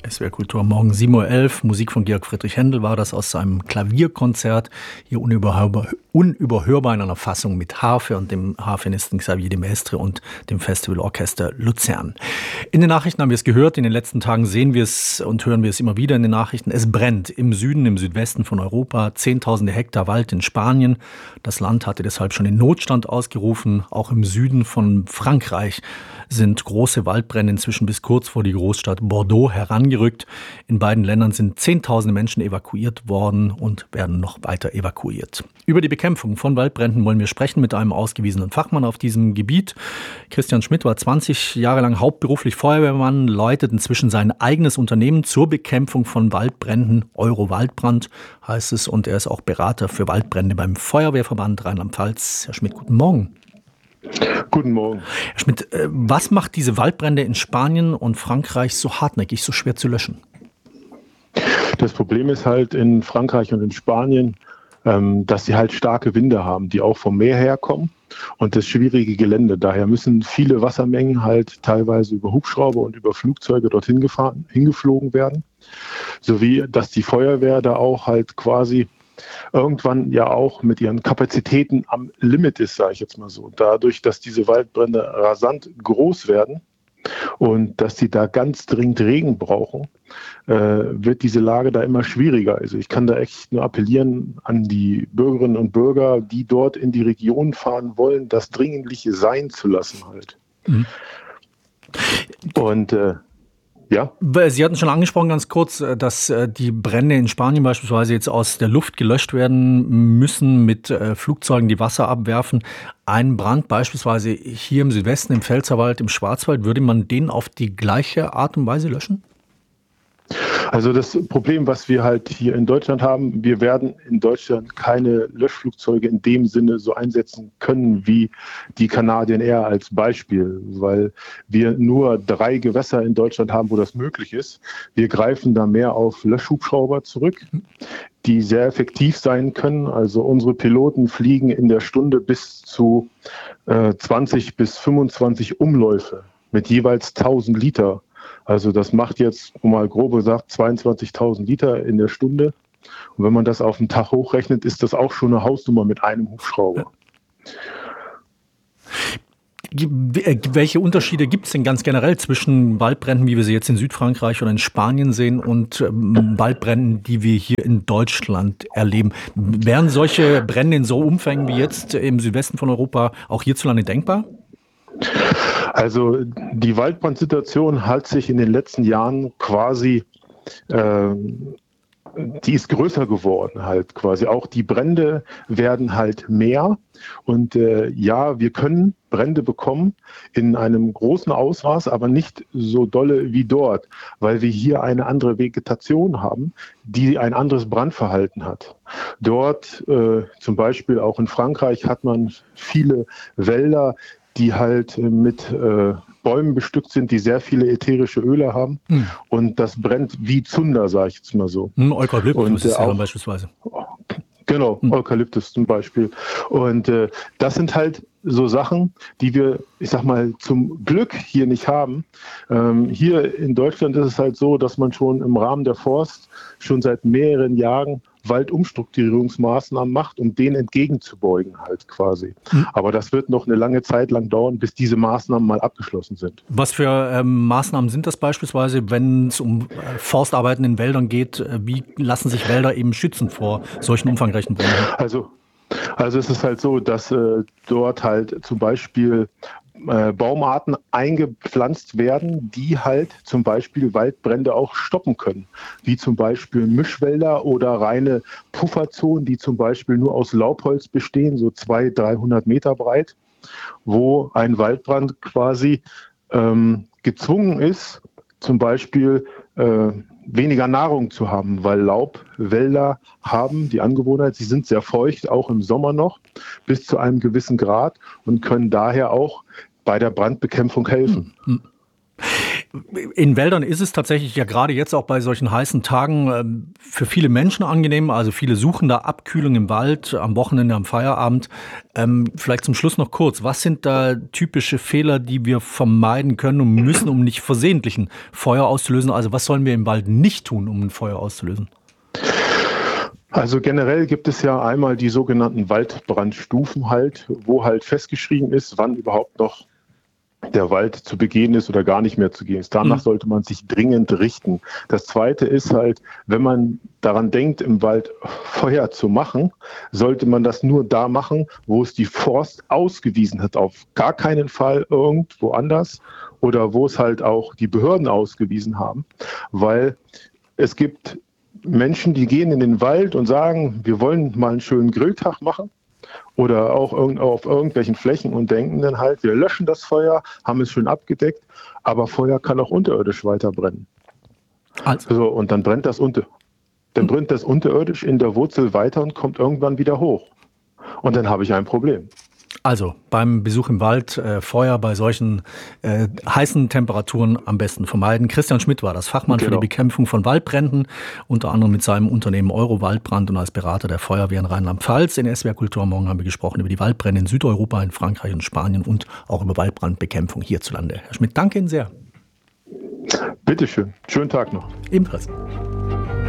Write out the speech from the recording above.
SWR Kultur morgen 7:11 Uhr. Musik von Georg Friedrich Händel war das aus seinem Klavierkonzert. Hier unüberhörbar in einer Fassung mit Harfe und dem Harfenisten Xavier de Maistre und dem Festivalorchester Luzern. In den Nachrichten haben wir es gehört. In den letzten Tagen sehen wir es und hören wir es immer wieder in den Nachrichten. Es brennt im Süden, im Südwesten von Europa. Zehntausende Hektar Wald in Spanien. Das Land hatte deshalb schon den Notstand ausgerufen. Auch im Süden von Frankreich sind große Waldbrände inzwischen bis kurz vor die Großstadt Bordeaux herangerückt. In beiden Ländern sind Zehntausende Menschen evakuiert worden und werden noch weiter evakuiert. Über die Bekämpfung von Waldbränden wollen wir sprechen mit einem ausgewiesenen Fachmann auf diesem Gebiet. Christian Schmidt war 20 Jahre lang hauptberuflich Feuerwehrmann, leitet inzwischen sein eigenes Unternehmen zur Bekämpfung von Waldbränden. Euro-Waldbrand heißt es, und er ist auch Berater für Waldbrände beim Feuerwehrverband Rheinland-Pfalz. Herr Schmidt, guten Morgen. Guten Morgen. Herr Schmidt, was macht diese Waldbrände in Spanien und Frankreich so hartnäckig, so schwer zu löschen? Das Problem ist halt in Frankreich und in Spanien, dass sie halt starke Winde haben, die auch vom Meer herkommen und das schwierige Gelände. Daher müssen viele Wassermengen halt teilweise über Hubschrauber und über Flugzeuge dorthin hingeflogen werden, sowie dass die Feuerwehr da auch halt quasi irgendwann ja auch mit ihren Kapazitäten am Limit ist, sage ich jetzt mal so. Dadurch, dass diese Waldbrände rasant groß werden und dass sie da ganz dringend Regen brauchen, wird diese Lage da immer schwieriger. Also ich kann da echt nur appellieren an die Bürgerinnen und Bürger, die dort in die Region fahren wollen, das Dringliche sein zu lassen halt. Mhm. Und ja. Sie hatten schon angesprochen, ganz kurz, dass die Brände in Spanien beispielsweise jetzt aus der Luft gelöscht werden müssen mit Flugzeugen, die Wasser abwerfen. Ein Brand beispielsweise hier im Südwesten, im Pfälzerwald, im Schwarzwald, würde man den auf die gleiche Art und Weise löschen? Also das Problem, was wir halt hier in Deutschland haben, wir werden in Deutschland keine Löschflugzeuge in dem Sinne so einsetzen können wie die Canadian Air als Beispiel, weil wir nur 3 Gewässer in Deutschland haben, wo das möglich ist. Wir greifen da mehr auf Löschhubschrauber zurück, die sehr effektiv sein können. Also unsere Piloten fliegen in der Stunde bis zu 20 bis 25 Umläufe mit jeweils 1000 Liter. Also das macht jetzt, mal grob gesagt, 22.000 Liter in der Stunde. Und wenn man das auf den Tag hochrechnet, ist das auch schon eine Hausnummer mit einem Hubschrauber. Welche Unterschiede gibt es denn ganz generell zwischen Waldbränden, wie wir sie jetzt in Südfrankreich oder in Spanien sehen, und Waldbränden, die wir hier in Deutschland erleben? Wären solche Brände in so Umfängen wie jetzt im Südwesten von Europa auch hierzulande denkbar? Also die Waldbrandsituation hat sich in den letzten Jahren quasi, die ist größer geworden halt quasi. Auch die Brände werden halt mehr. Und ja, wir können Brände bekommen in einem großen Ausmaß, aber nicht so dolle wie dort, weil wir hier eine andere Vegetation haben, die ein anderes Brandverhalten hat. Dort, zum Beispiel auch in Frankreich, hat man viele Wälder, die halt mit Bäumen bestückt sind, die sehr viele ätherische Öle haben. Und das brennt wie Zunder, sage ich jetzt mal so. Eukalyptus ist ja beispielsweise. Genau, Eukalyptus zum Beispiel. Und das sind halt so Sachen, die wir, ich sag mal, zum Glück hier nicht haben. Hier in Deutschland ist es halt so, dass man schon im Rahmen der Forst schon seit mehreren Jahren Waldumstrukturierungsmaßnahmen macht, um denen entgegenzubeugen halt quasi. Aber das wird noch eine lange Zeit lang dauern, bis diese Maßnahmen mal abgeschlossen sind. Was für Maßnahmen sind das beispielsweise, wenn es um Forstarbeiten in Wäldern geht? Wie lassen sich Wälder eben schützen vor solchen umfangreichen Bränden? Also es ist halt so, dass dort halt zum Beispiel Baumarten eingepflanzt werden, die halt zum Beispiel Waldbrände auch stoppen können. Wie zum Beispiel Mischwälder oder reine Pufferzonen, die zum Beispiel nur aus Laubholz bestehen, so 200-300 Meter breit, wo ein Waldbrand quasi gezwungen ist, zum Beispiel weniger Nahrung zu haben, weil Laubwälder haben die Angewohnheit, sie sind sehr feucht, auch im Sommer noch, bis zu einem gewissen Grad und können daher auch bei der Brandbekämpfung helfen. In Wäldern ist es tatsächlich ja gerade jetzt auch bei solchen heißen Tagen für viele Menschen angenehm. Also viele suchen da Abkühlung im Wald, am Wochenende, am Feierabend. Vielleicht zum Schluss noch kurz. Was sind da typische Fehler, die wir vermeiden können und müssen, um nicht versehentlich ein Feuer auszulösen? Also was sollen wir im Wald nicht tun, um ein Feuer auszulösen? Also generell gibt es ja einmal die sogenannten Waldbrandstufen halt, wo halt festgeschrieben ist, wann überhaupt noch der Wald zu begehen ist oder gar nicht mehr zu gehen ist. Danach sollte man sich dringend richten. Das Zweite ist halt, wenn man daran denkt, im Wald Feuer zu machen, sollte man das nur da machen, wo es die Forst ausgewiesen hat. Auf gar keinen Fall irgendwo anders oder wo es halt auch die Behörden ausgewiesen haben, weil es gibt Menschen, die gehen in den Wald und sagen, wir wollen mal einen schönen Grilltag machen. Oder auch auf irgendwelchen Flächen und denken dann halt, wir löschen das Feuer, haben es schön abgedeckt, aber Feuer kann auch unterirdisch weiter brennen. So, und dann brennt das unterirdisch in der Wurzel weiter und kommt irgendwann wieder hoch. Und dann habe ich ein Problem. Also beim Besuch im Wald Feuer bei solchen heißen Temperaturen am besten vermeiden. Christian Schmidt war das, Fachmann für die Bekämpfung von Waldbränden, unter anderem mit seinem Unternehmen Euro Waldbrand und als Berater der Feuerwehr in Rheinland-Pfalz. In SWR Kultur morgen haben wir gesprochen über die Waldbrände in Südeuropa, in Frankreich und Spanien und auch über Waldbrandbekämpfung hierzulande. Herr Schmidt, danke Ihnen sehr. Bitteschön. Schönen Tag noch. Ebenfalls.